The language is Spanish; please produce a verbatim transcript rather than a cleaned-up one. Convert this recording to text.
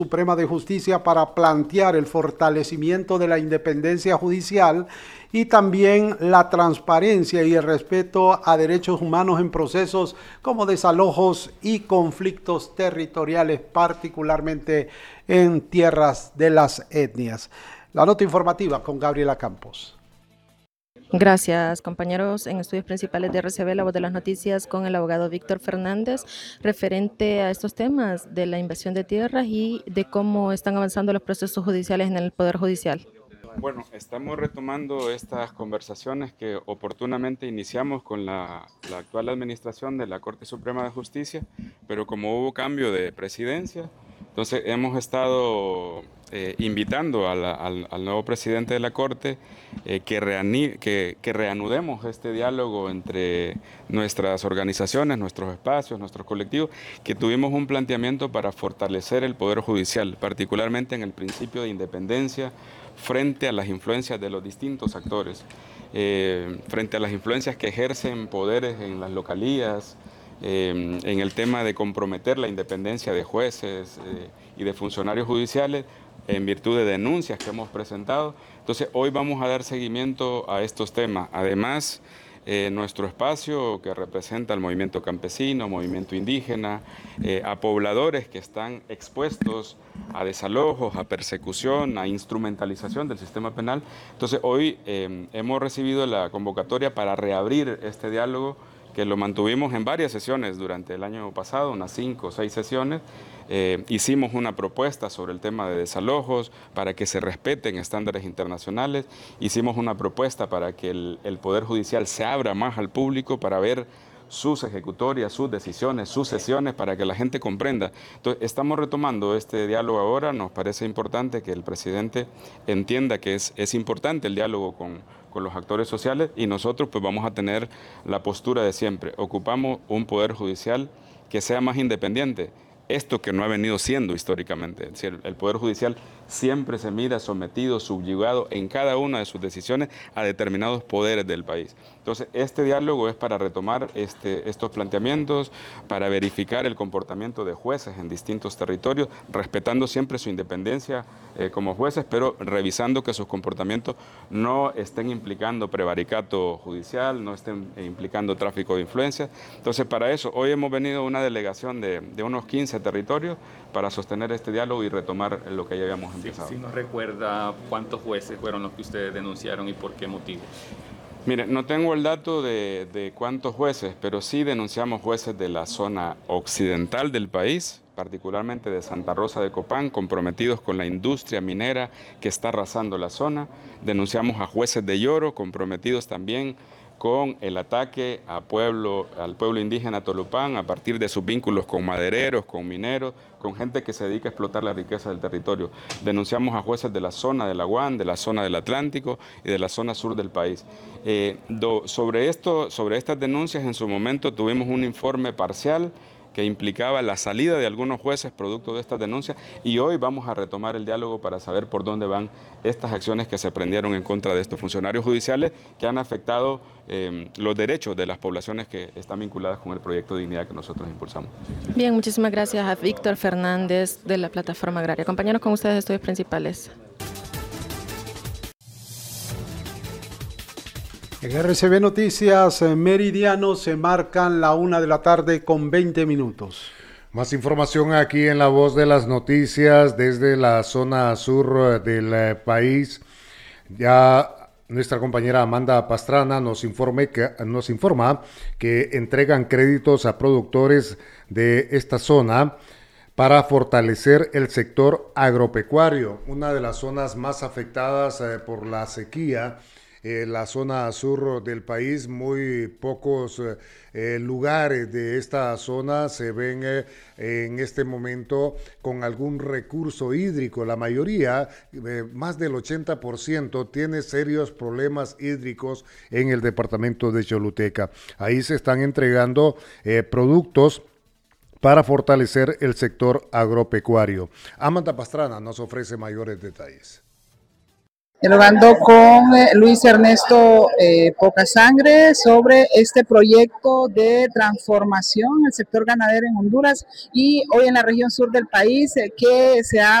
Suprema de Justicia para plantear el fortalecimiento de la independencia judicial y también la transparencia y el respeto a derechos humanos en procesos como desalojos y conflictos territoriales, particularmente en tierras de las etnias. La nota informativa con Gabriela Campos. Gracias, compañeros. En estudios principales de R C B, la voz de las noticias, con el abogado Víctor Fernández, referente a estos temas de la invasión de tierras y de cómo están avanzando los procesos judiciales en el Poder Judicial. Bueno, estamos retomando estas conversaciones que oportunamente iniciamos con la, la actual administración de la Corte Suprema de Justicia, pero como hubo cambio de presidencia, entonces hemos estado eh, invitando a la, al, al nuevo presidente de la Corte eh, que, reani, que, que reanudemos este diálogo entre nuestras organizaciones, nuestros espacios, nuestros colectivos, que tuvimos un planteamiento para fortalecer el Poder Judicial, particularmente en el principio de independencia, frente a las influencias de los distintos actores, eh, frente a las influencias que ejercen poderes en las localías, eh, en el tema de comprometer la independencia de jueces eh, y de funcionarios judiciales en virtud de denuncias que hemos presentado. Entonces hoy vamos a dar seguimiento a estos temas. Además, Eh, nuestro espacio que representa al movimiento campesino, movimiento indígena, eh, a pobladores que están expuestos a desalojos, a persecución, a instrumentalización del sistema penal. Entonces hoy eh, hemos recibido la convocatoria para reabrir este diálogo, que lo mantuvimos en varias sesiones durante el año pasado, unas cinco o seis sesiones. Eh, hicimos una propuesta sobre el tema de desalojos para que se respeten estándares internacionales. Hicimos una propuesta para que el, el Poder Judicial se abra más al público para ver sus ejecutorias, sus decisiones, sus sesiones, para que la gente comprenda. Entonces, estamos retomando este diálogo ahora. Nos parece importante que el presidente entienda que es, es importante el diálogo con, con los actores sociales, y nosotros pues vamos a tener la postura de siempre. Ocupamos un Poder Judicial que sea más independiente. Esto que no ha venido siendo históricamente. Es decir, el Poder Judicial siempre se mira sometido, subyugado en cada una de sus decisiones a determinados poderes del país. Entonces, este diálogo es para retomar este, estos planteamientos, para verificar el comportamiento de jueces en distintos territorios, respetando siempre su independencia eh, como jueces, pero revisando que sus comportamientos no estén implicando prevaricato judicial, no estén implicando tráfico de influencias. Entonces, para eso, hoy hemos venido una delegación de, de unos quince territorios para sostener este diálogo y retomar lo que ya habíamos empezado. Si sí, nos recuerda cuántos jueces fueron los que ustedes denunciaron y por qué motivos. Mire, no tengo el dato de, de cuántos jueces, pero sí denunciamos jueces de la zona occidental del país, particularmente de Santa Rosa de Copán, comprometidos con la industria minera que está arrasando la zona. Denunciamos a jueces de Lloro, comprometidos también con el ataque a pueblo, al pueblo indígena Tolopán a partir de sus vínculos con madereros, con mineros, con gente que se dedica a explotar la riqueza del territorio. Denunciamos a jueces de la zona de la U A N, de la zona del Atlántico y de la zona sur del país. Eh, do, sobre, esto, sobre estas denuncias, en su momento tuvimos un informe parcial que implicaba la salida de algunos jueces producto de estas denuncias, y hoy vamos a retomar el diálogo para saber por dónde van estas acciones que se prendieron en contra de estos funcionarios judiciales que han afectado eh, los derechos de las poblaciones que están vinculadas con el proyecto de dignidad que nosotros impulsamos. Bien, muchísimas gracias a Víctor Fernández de la Plataforma Agraria. Compañeros, con ustedes estudios principales. En R C B Noticias, Meridiano, se marcan la una de la tarde con veinte minutos. Más información aquí en La Voz de las Noticias desde la zona sur del país. Ya nuestra compañera Amanda Pastrana nos, informe que, nos informa que entregan créditos a productores de esta zona para fortalecer el sector agropecuario, una de las zonas más afectadas eh, por la sequía. Eh, la zona sur del país, muy pocos eh, lugares de esta zona se ven eh, en este momento con algún recurso hídrico. La mayoría, eh, más del ochenta por ciento, tiene serios problemas hídricos en el departamento de Choluteca. Ahí se están entregando eh, productos para fortalecer el sector agropecuario. Amanda Pastrana nos ofrece mayores detalles. dialogando con eh, Luis Ernesto eh, Pocasangre sobre este proyecto de transformación del sector ganadero en Honduras y hoy en la región sur del país eh, que se ha